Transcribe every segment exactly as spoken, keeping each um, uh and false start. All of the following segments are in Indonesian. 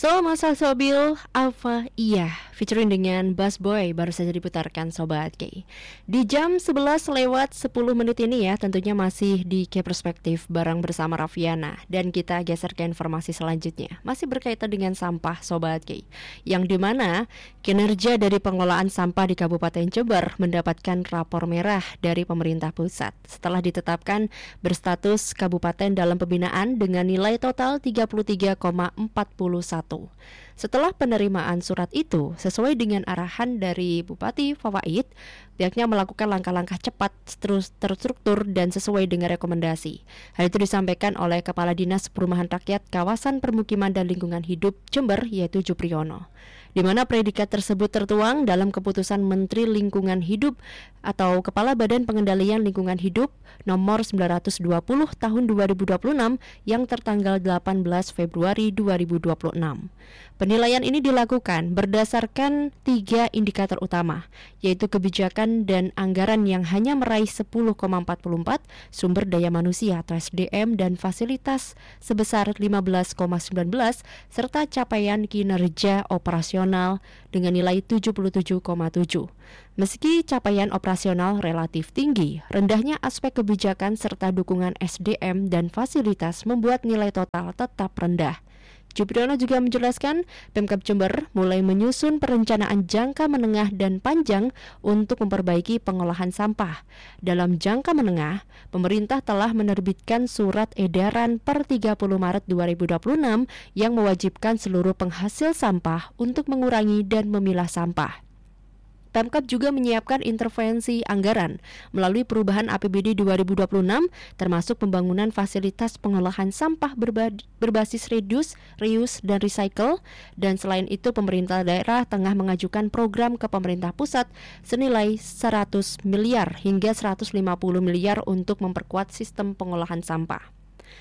So, Masa Sobil Alfa Iya featuring dengan Bass Boy baru saja diputarkan Sobat K. Di jam sebelas lewat sepuluh menit ini ya, tentunya masih di K Perspektif bareng bersama Raffiana. Dan kita geser ke informasi selanjutnya, masih berkaitan dengan sampah Sobat K, yang dimana kinerja dari pengelolaan sampah di Kabupaten Jember mendapatkan rapor merah dari pemerintah pusat setelah ditetapkan berstatus kabupaten dalam pembinaan dengan nilai total tiga puluh tiga koma empat satu. Setelah penerimaan surat itu, sesuai dengan arahan dari Bupati Fawaid, pihaknya melakukan langkah-langkah cepat, terus terstruktur dan sesuai dengan rekomendasi. Hal itu disampaikan oleh Kepala Dinas Perumahan Rakyat Kawasan Permukiman dan Lingkungan Hidup Jember, yaitu Jupriyono, di mana predikat tersebut tertuang dalam keputusan Menteri Lingkungan Hidup atau Kepala Badan Pengendalian Lingkungan Hidup nomor sembilan ratus dua puluh tahun dua ribu dua puluh enam yang tertanggal delapan belas Februari dua ribu dua puluh enam. Penilaian ini dilakukan berdasarkan tiga indikator utama, yaitu kebijakan dan anggaran yang hanya meraih sepuluh koma empat empat, sumber daya manusia atau S D M dan fasilitas sebesar lima belas koma sembilan belas, serta capaian kinerja operasional dengan nilai tujuh puluh tujuh koma tujuh. Meski capaian operasional relatif tinggi, rendahnya aspek kebijakan serta dukungan S D M dan fasilitas membuat nilai total tetap rendah. Jupriyono juga menjelaskan, Pemkab Jember mulai menyusun perencanaan jangka menengah dan panjang untuk memperbaiki pengolahan sampah. Dalam jangka menengah, pemerintah telah menerbitkan surat edaran per tiga puluh Maret dua ribu dua puluh enam yang mewajibkan seluruh penghasil sampah untuk mengurangi dan memilah sampah. Pemkab juga menyiapkan intervensi anggaran melalui perubahan A P B D dua ribu dua puluh enam, termasuk pembangunan fasilitas pengolahan sampah berba- berbasis reduce, reuse, dan recycle. Dan selain itu, pemerintah daerah tengah mengajukan program ke pemerintah pusat senilai seratus miliar hingga seratus lima puluh miliar untuk memperkuat sistem pengolahan sampah.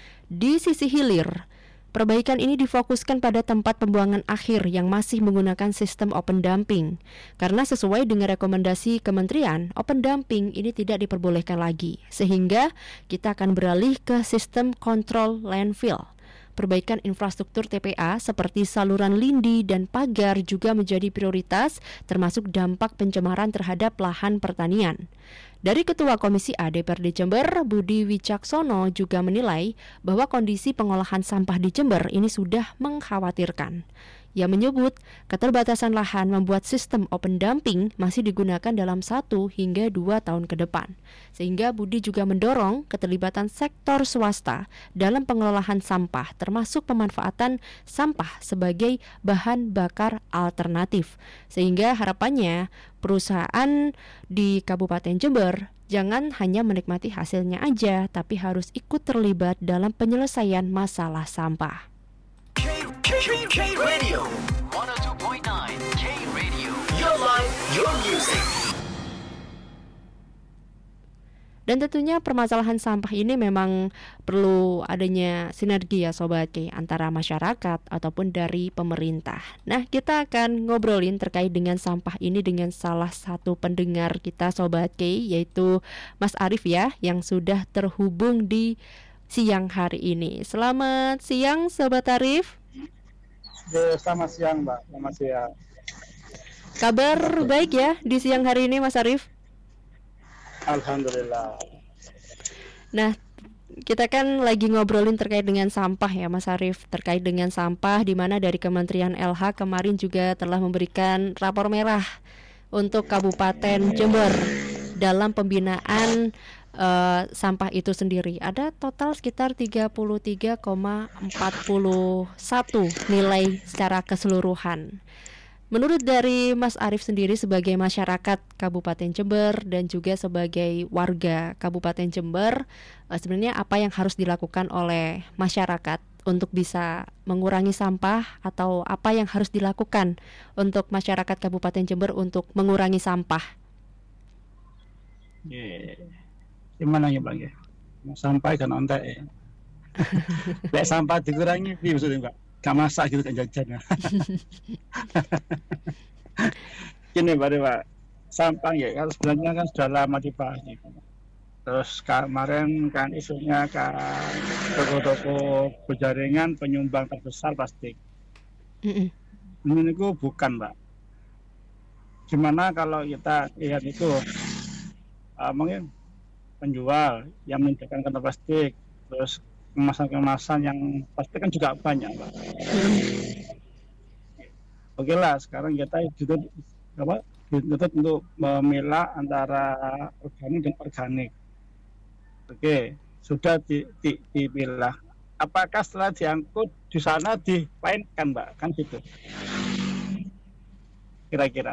Di sisi hilir, perbaikan ini difokuskan pada tempat pembuangan akhir yang masih menggunakan sistem open dumping. Karena sesuai dengan rekomendasi kementerian, open dumping ini tidak diperbolehkan lagi, sehingga kita akan beralih ke sistem kontrol landfill. Perbaikan infrastruktur T P A seperti saluran lindi dan pagar juga menjadi prioritas, termasuk dampak pencemaran terhadap lahan pertanian. Dari Ketua Komisi A D P R D Jember, Budi Wicaksono juga menilai bahwa kondisi pengolahan sampah di Jember ini sudah mengkhawatirkan. Ia menyebut keterbatasan lahan membuat sistem open dumping masih digunakan dalam satu hingga dua tahun ke depan. Sehingga Budi juga mendorong keterlibatan sektor swasta dalam pengelolaan sampah, termasuk pemanfaatan sampah sebagai bahan bakar alternatif. Sehingga harapannya perusahaan di Kabupaten Jember jangan hanya menikmati hasilnya aja, tapi harus ikut terlibat dalam penyelesaian masalah sampah. K-Radio seratus dua koma sembilan K-Radio, your life, your music. Dan tentunya permasalahan sampah ini memang perlu adanya sinergi ya Sobat K, antara masyarakat ataupun dari pemerintah. Nah, kita akan ngobrolin terkait dengan sampah ini dengan salah satu pendengar kita Sobat K, yaitu Mas Arif ya, yang sudah terhubung di siang hari ini. Selamat siang Sobat Arif. Selamat siang Mbak, selamat siang. Kabar baik ya di siang hari ini Mas Arif? Alhamdulillah. Nah, kita kan lagi ngobrolin terkait dengan sampah ya Mas Arif, terkait dengan sampah, di mana dari Kementerian L H kemarin juga telah memberikan rapor merah untuk Kabupaten Jember dalam pembinaan uh, sampah itu sendiri. Ada total sekitar tiga puluh tiga koma empat satu nilai secara keseluruhan. Menurut dari Mas Arif sendiri sebagai masyarakat Kabupaten Jember dan juga sebagai warga Kabupaten Jember, sebenarnya apa yang harus dilakukan oleh masyarakat untuk bisa mengurangi sampah, atau apa yang harus dilakukan untuk masyarakat Kabupaten Jember untuk mengurangi sampah? Yeah. Gimana ya Bang ya? Mau sampah kan ontek ya. Lek sampah dikurangi, piye maksudnya Mbak? Gak masak gitu kan jajan. Gini Pak, Pak, sampah ya kan sebenarnya kan sudah lama dibahas nih. Terus kemarin kan isunya kan toko-toko berjaringan penyumbang terbesar plastik. Mm-mm. Ini itu bukan, Mbak. Gimana kalau kita lihat itu uh, mungkin penjual yang menyediakan kantong plastik, terus kemasan-kemasan yang plastik kan juga banyak, Mbak. Mm-mm. Oke lah, sekarang kita dituntut apa? Dituntut untuk memilah antara organik dan organik. Oke, sudah di, di, dipilah. Apakah setelah diangkut di sana dipainkan, Mbak? Kan gitu. Kira-kira.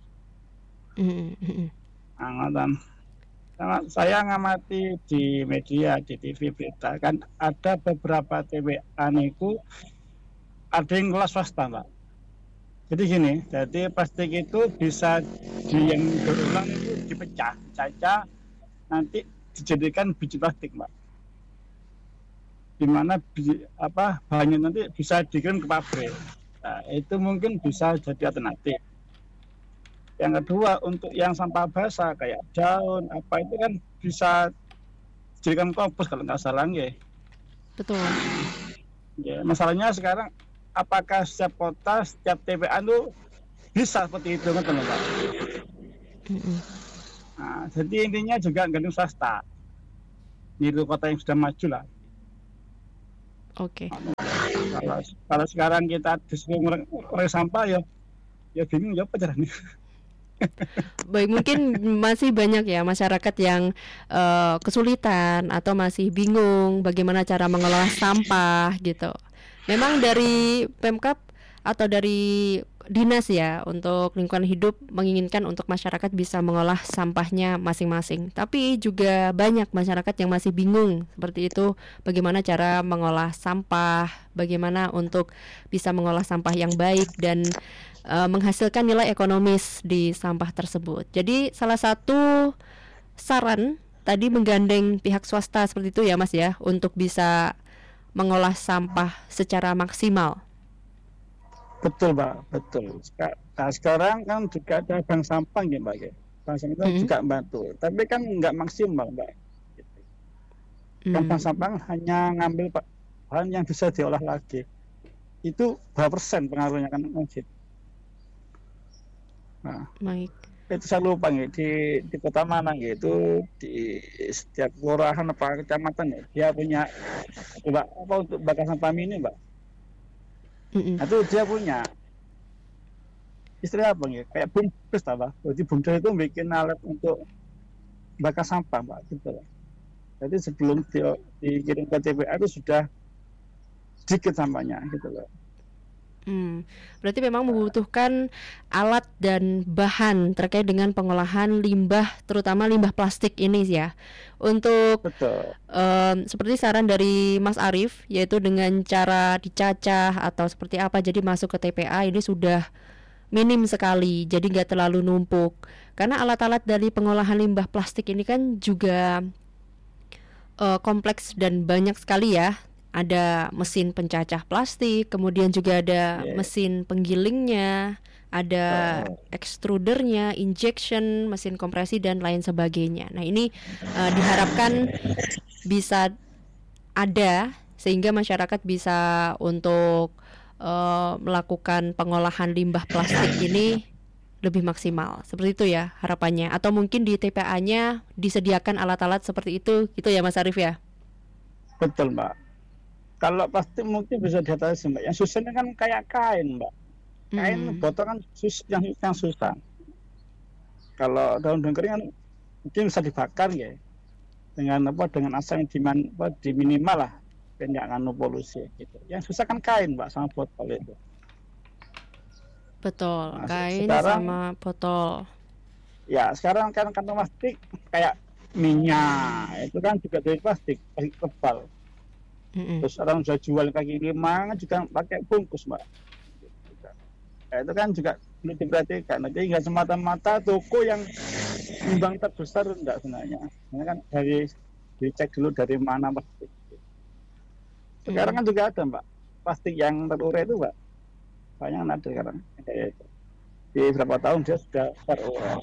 Mm-mm. Angkatan. Karena saya ngamati di media, di T V berita kan ada beberapa T B A niku ada yang kelas swasta, Mbak. Jadi gini, jadi plastik itu bisa di yang berulang itu dipecah, caca nanti dijadikan biji plastik, Mbak. Di mana biji, apa bahannya nanti bisa dikirim ke pabrik. Nah, itu mungkin bisa jadi alternatif. Yang kedua, untuk yang sampah basah kayak daun apa itu kan bisa dijadikan kompos kalau nggak salah ya. Betul. Ya, masalahnya sekarang apakah setiap kota, setiap T P A itu bisa seperti itu kan, teman-teman? Mm-mm. Nah, jadi intinya juga gandeng swasta. Itu kota yang sudah maju lah. Oke. Kalau kalau sekarang kita disuruh ngurang sampah ya, ya bingung ya apa caranya. Baik, mungkin masih banyak ya masyarakat yang eh, kesulitan atau masih bingung bagaimana cara mengelola sampah gitu. Memang dari Pemkab atau dari dinas ya untuk lingkungan hidup menginginkan untuk masyarakat bisa mengolah sampahnya masing-masing. Tapi juga banyak masyarakat yang masih bingung seperti itu, bagaimana cara mengolah sampah, bagaimana untuk bisa mengolah sampah yang baik dan uh, menghasilkan nilai ekonomis di sampah tersebut. Jadi salah satu saran tadi menggandeng pihak swasta seperti itu ya Mas ya, untuk bisa mengolah sampah secara maksimal. Betul, Mbak, betul. Nah, sekarang kan juga ada bank sampah ya, Mbak. Ya. Bank sampah Mm-hmm. juga bantu, tapi kan nggak maksimal, Mbak. Gitu. Kan Mm. bank sampah hanya ngambil bahan yang bisa diolah lagi. Itu berapa persen pengaruhnya kan? Nah, Baik. itu saya lupa nih, di di kota mana gitu, di setiap kelurahan apa kecamatan ya, dia punya Mbak, apa untuk bakar sampah mini, Mbak. Mm-mm. Nah, itu dia punya istilah apa nih? Kayak bumdes apa? Jadi bumdes itu bikin alat untuk bakar sampah, Mbak, gitu. Jadi sebelum di, dikirim ke T P A itu sudah sedikit sampahnya, gitu loh. Hmm, berarti memang membutuhkan alat dan bahan terkait dengan pengolahan limbah, terutama limbah plastik ini ya. Untuk Betul. um, seperti saran dari Mas Arief, yaitu dengan cara dicacah atau seperti apa, jadi masuk ke T P A ini sudah minim sekali, jadi nggak terlalu numpuk. Karena alat-alat dari pengolahan limbah plastik ini kan juga uh, kompleks dan banyak sekali ya. Ada mesin pencacah plastik, kemudian juga ada Yeah. mesin penggilingnya, ada Oh. extrudernya, injection, mesin kompresi dan lain sebagainya. Nah ini uh, diharapkan bisa ada sehingga masyarakat bisa untuk uh, melakukan pengolahan limbah plastik ini lebih maksimal. Seperti itu ya harapannya. Atau mungkin di T P A-nya disediakan alat-alat seperti itu, gitu ya Mas Arief ya? Betul, Mbak. Kalau plastik mungkin bisa diatasi, Mbak. Yang susahnya kan kayak kain, Mbak. Kain Hmm. botol kan sus yang yang susah. Kalau daun-daun kering kan mungkin bisa dibakar ya. Dengan apa? Dengan asap yang diman, apa, di minimal lah, biar nggak nganu polusi gitu. Yang susah kan kain, Mbak, sama botol itu. Betul, Nah, kain sekarang sama botol. ya sekarang kan kantong plastik kayak minyak itu kan juga dari plastik, plastik tebal. Mm-mm. Terus orang sudah jual kaki lima kan juga pakai bungkus, Mbak. Nah, itu kan juga perlu diperhatikan. Jadi nggak semata-mata toko yang nyumbang terbesar enggak sebenarnya. Ini kan dari dicek dulu dari mana plastik. Sekarang kan juga ada, Mbak, plastik yang terurai itu, Mbak. Banyak kan ada sekarang. Di beberapa tahun dia sudah terurai.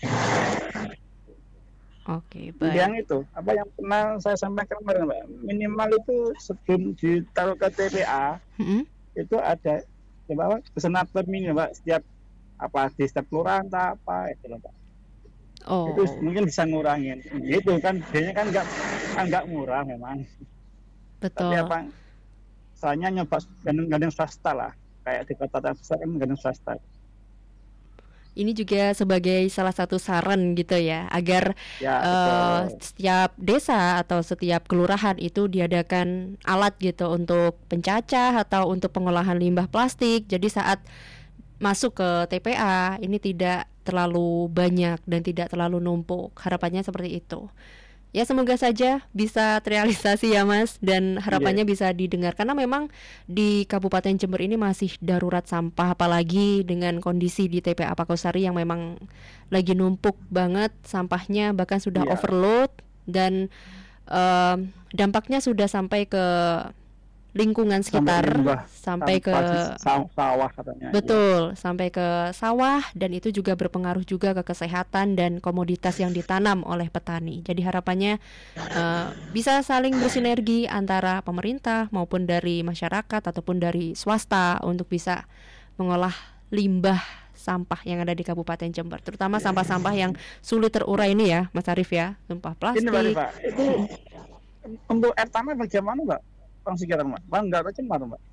Oke, Yang baik. itu, apa yang pernah saya sampaikan kemarin, Mbak, minimal itu sebelum ditaruh ke T P A Mm-mm. itu ada coba apa kesenator ini Mbak, setiap apa di setiap kelurahan tak apa itu loh Mbak. Oh, Itu mungkin bisa ngurangin. Gitu kan, biayanya kan nggak kan nggak murah memang. Tapi betul. apa? Soalnya nyoba gandeng-gandeng swasta lah. Kayak di kota besar kan gandeng swasta. Ini juga sebagai salah satu saran gitu ya, agar Ya eh, betul. setiap desa atau setiap kelurahan itu diadakan alat gitu untuk pencacah atau untuk pengolahan limbah plastik. Jadi saat masuk ke T P A ini tidak terlalu banyak dan tidak terlalu numpuk. Harapannya seperti itu. Ya semoga saja bisa terrealisasi ya Mas, dan harapannya Iya. bisa didengar karena memang di Kabupaten Jember ini masih darurat sampah, apalagi dengan kondisi di T P A Pakosari yang memang lagi numpuk banget sampahnya, bahkan sudah Iya. overload dan em, dampaknya sudah sampai ke lingkungan Sampai sekitar, limbah sampai ke sampah saw- sawah katanya. Iya. betul, sampai ke sawah, dan itu juga berpengaruh juga ke kesehatan dan komoditas yang ditanam oleh petani. Jadi harapannya eh, bisa saling bersinergi antara pemerintah maupun dari masyarakat ataupun dari swasta untuk bisa mengolah limbah sampah yang ada di Kabupaten Jember, terutama sampah-sampah yang sulit terurai ini ya, Mas Arief ya, sampah Ini Mbak plastik. Rifa, itu untuk air tanah bagaimana Mbak? Orang sekitar Mbak, Mbak nggak cemar Mbak.